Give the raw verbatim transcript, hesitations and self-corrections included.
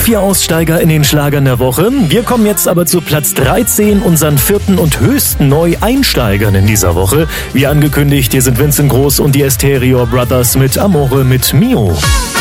vier Aussteiger in den Schlagern der Woche. Wir kommen jetzt aber zu Platz dreizehn, unseren vierten und höchsten Neueinsteigern in dieser Woche. Wie angekündigt, hier sind Vincent Groß und die Stereo Brothers mit Amore mit Mio.